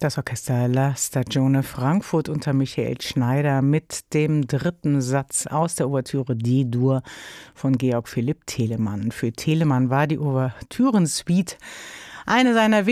Das Orchester La Stagione Frankfurt unter Michael Schneider mit dem dritten Satz aus der Ouvertüre D-Dur von Georg Philipp Telemann. Für Telemann war die Ouvertürensuite eine seiner